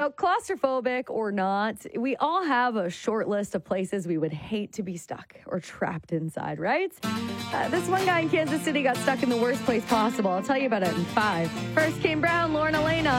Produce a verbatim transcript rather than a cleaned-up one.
Now, claustrophobic or not, we all have a short list of places we would hate to be stuck or trapped inside, right? Uh, this one guy in Kansas City got stuck in the worst place possible. I'll tell you about it in five. First, Kane Brown, Lauren Elena.